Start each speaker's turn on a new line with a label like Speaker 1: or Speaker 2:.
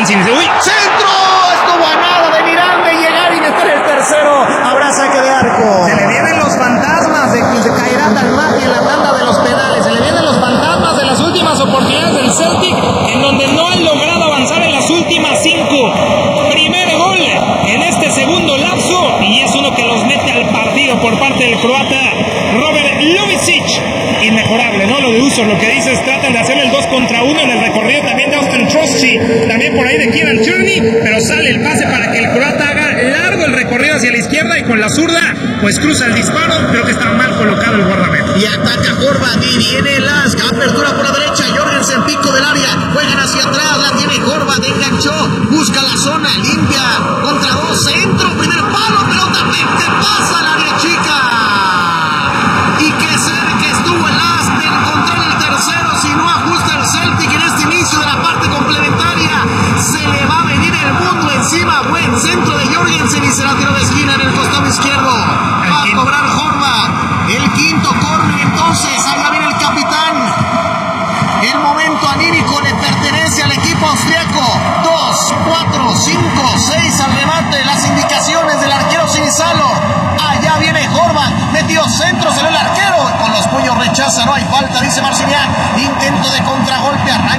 Speaker 1: Jorgensen. Uy,
Speaker 2: ¡Centro! Estuvo a nada de Miranda y llegar y meter el tercero. Habrá saque de arco.
Speaker 3: Se le vienen los fantasmas de Kairat Almaty en la tanda de los penales. Se le vienen los fantasmas de las últimas oportunidades del Celtic,
Speaker 1: en donde no han logrado avanzar en las últimas 5. Primer gol en este segundo lapso y es uno que los mete al partido por parte del croata Robert Ljubicic. Inmejorable, ¿no? Lo de Uso, lo que dices, tratan de hacerle el 2 contra 1 en el recorrido también de Austin Trusty, también por ahí de Kieran Tierney, pero sale el pase para que el croata haga largo el recorrido hacia la izquierda y con la zurda pues cruza el disparo. Creo que está mal colocado el guardameta.
Speaker 2: Y ataca Horvath y viene Lask, apertura por la derecha, Jorgensen, pico del área, juegan hacia atrás, la tiene Horvath, enganchó, busca la zona, limpia, contra 2, centro, primer palo, pelota, mente, pasa al área chica. Y que cerca estuvo el Lask de encontrar el tercero, si no ajusta el Celtic en este inicio de la parte complementaria, se le va a venir el mundo encima. Buen centro de Jorgensen y se la tiró de esquina en el costado izquierdo. Va a cobrar Horvath, el quinto córner, entonces allá viene el capitán. El momento anímico le pertenece al equipo austriaco. 2, 4, 5, 6 al remate. Las indicaciones del arquero Sinisalo. Allá viene Horvath. Metió centro, se ve el arquero. Con los puños rechaza, no hay falta, dice Marciniak. Intento de contragolpe.